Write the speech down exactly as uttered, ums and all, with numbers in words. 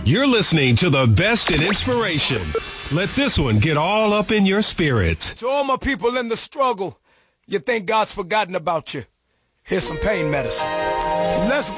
You're listening to the best in inspiration. Let this one get all up in your spirit. To all my people in the struggle, you think God's forgotten about you. Here's some pain medicine. Let's